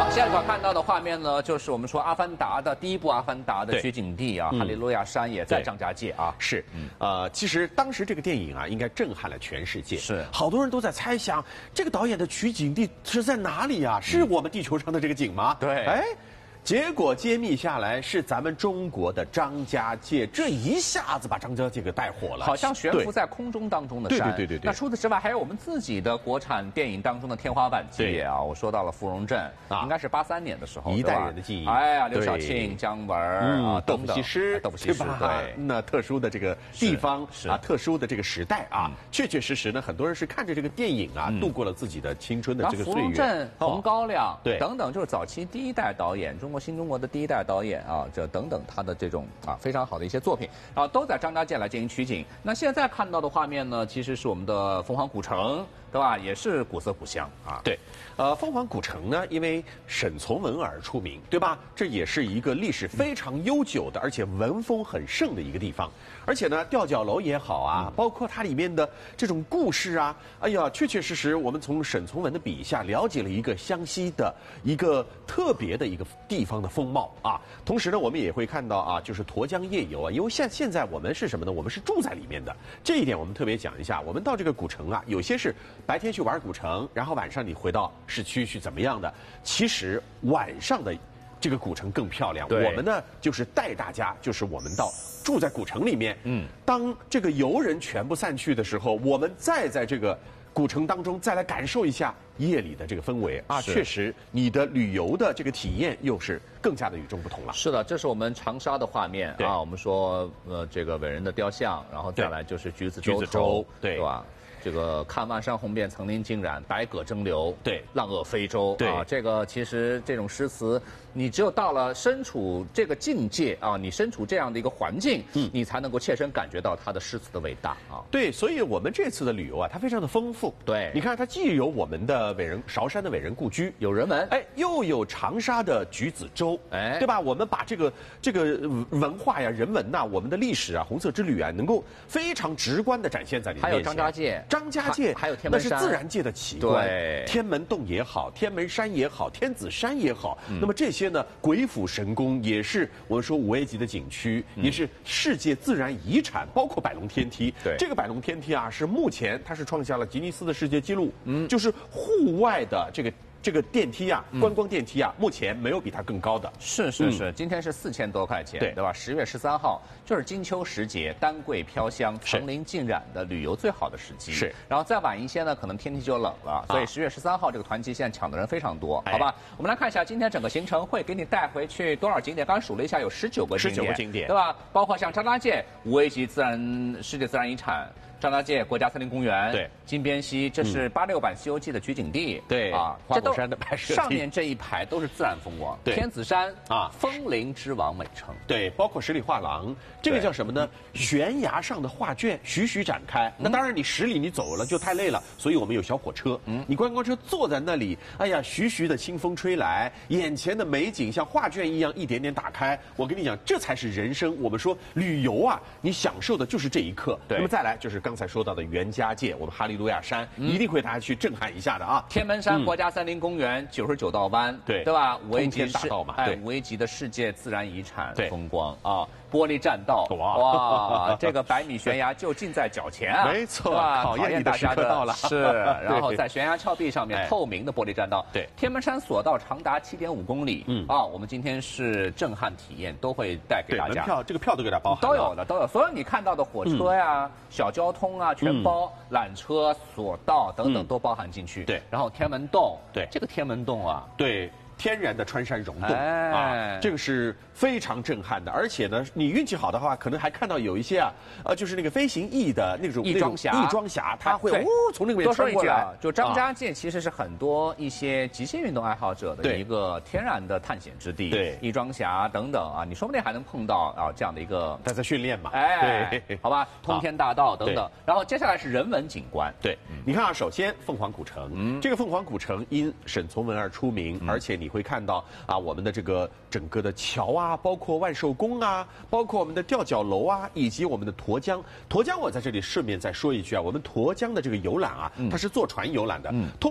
好，现在所看到的画面呢，就是我们说《阿凡达》的第一部《阿凡达》的取景地啊，哈利路亚山也在张家界啊。 是，其实当时这个电影啊，应该震撼了全世界。 是， 好多人都在猜想，这个导演的取景地是在哪里呀？是我们地球上的这个景吗？ 对， 哎。结果揭秘下来是咱们中国的张家界，这一下子把张家界给带火了， 好像悬浮在空中当中的山。 对。 那除此之外，还有我们自己的国产电影当中的天花板系列啊。我说到了芙蓉镇，应该是83年的时候， 一代人的记忆。 哎呀，刘晓庆、姜文啊， 豆腐西施， 对， 那特殊的这个地方啊，特殊的这个时代啊，确确实实呢，很多人是看着这个电影啊，度过了自己的青春的这个岁月。 芙蓉镇、红高粱， 对， 等等，就是早期第一代导演，新中国的第一代导演啊，这等等他的这种非常好的一些作品啊，都在张家界来进行取景。那现在看到的画面呢，其实是我们的凤凰古城，对吧？也是古色古香啊。 对，凤凰古城呢，因为沈从文而出名，对吧？这也是一个历史非常悠久的，而且文风很盛的一个地方。而且呢，吊脚楼也好啊，包括它里面的这种故事啊，哎呀，确确实实，我们从沈从文的笔下了解了一个湘西的一个特别的一个地方的风貌啊。同时呢，我们也会看到啊，就是沱江夜游啊，因为现在我们是什么呢？我们是住在里面的，这一点我们特别讲一下。我们到这个古城啊，有些是白天去玩古城，然后晚上你回到市区去怎么样的？其实晚上的这个古城更漂亮。我们呢，就是带大家，就是我们到住在古城里面，当这个游人全部散去的时候，我们再在这个古城当中再来感受一下夜里的这个氛围啊，确实你的旅游的这个体验又是更加的与众不同了。 是的，这是我们长沙的画面啊。我们说这个伟人的雕像，然后再来就是橘子洲，对吧？这个看万山红遍，层林尽染，百舸争流， 对， 浪遏飞舟， 对啊，这个其实这种诗词，你只有到了身处这个境界啊，你身处这样的一个环境，你才能够切身感觉到它的诗词的伟大啊。 对，所以我们这次的旅游啊，它非常的丰富。 对， 你看它既有我们的韶山的伟人故居， 有人文， 哎，又有长沙的橘子洲，哎，对吧？我们把这个文化呀、人文呐、我们的历史啊、红色之旅啊，能够非常直观的展现在里面。 还有张家界。 张家界还有天门山， 那是自然界的奇观。 对， 天门洞也好，天门山也好，天子山也好，那么这些呢，鬼斧神工也是我们说5A级的景区，也是世界自然遗产，包括百龙天梯。 对， 这个百龙天梯啊，是目前它是创下了吉尼斯的世界纪录，就是户外的这个电梯啊，观光电梯啊，目前没有比它更高的。 是，今天是4000多块钱，对吧？10月13号就是金秋时节，丹桂飘香，层林尽染的旅游最好的时机。 是， 然后再晚一些呢，可能天气就冷了，所以10月13号这个团期现在抢的人非常多，好吧？我们来看一下今天整个行程会给你带回去多少景点？刚才数了一下，有19个景点，对吧？包括像张家界5A级世界自然遗产。张家界国家森林公园， 对， 金边溪，这是86版《西游记》的取景地， 对啊， 花果山的拍摄地， 上面这一排都是自然风光， 对， 天子山啊，枫林之王美城， 对，包括十里画廊，这个叫什么呢？悬崖上的画卷，徐徐展开。那当然，你10里你走了就太累了，所以我们有小火车，你观光车坐在那里，哎呀，徐徐的清风吹来，眼前的美景像画卷一样一点点打开。我跟你讲，这才是人生。我们说旅游啊，你享受的就是这一刻。那么再来就是刚才说到的袁家界，我们哈利路亚山一定会大家去震撼一下的啊！ 天门山国家森林公园99道湾， 对吧？5A级大道嘛 ，5A级的世界自然遗产风光啊！玻璃栈道，哇，这个100米悬崖就近在脚前啊！ 没错， 考验大家到了。 是，然后在悬崖峭壁上面透明的玻璃栈道， 对， 天门山索道长达7.5公里，我们今天是震撼体验，都会带给大家。 门票这个票都给它包含， 都有的，都有。所有你看到的火车呀、小交通啊，全包，缆车、索道等等都包含进去。 对， 然后天门洞， 对， 这个天门洞啊， 对。天然的穿山溶洞啊，这个是非常震撼的，而且呢，你运气好的话，可能还看到有一些就是那个飞行翼的那种翼装侠，它会从那边穿过来。 就张家界其实是很多一些极限运动爱好者的一个天然的探险之地， 对， 翼装侠等等啊，你说不定还能碰到这样的一个他在训练嘛， 对，好吧，通天大道等等。然后接下来是人文景观， 对，你看啊，首先凤凰古城，这个凤凰古城因沈从文而出名，而且你会看到我们的这个整个的桥啊，包括万寿宫啊，包括我们的吊脚楼啊，以及我们的沱江。沱江我在这里顺便再说一句啊，我们沱江的这个游览啊，它是坐船游览的。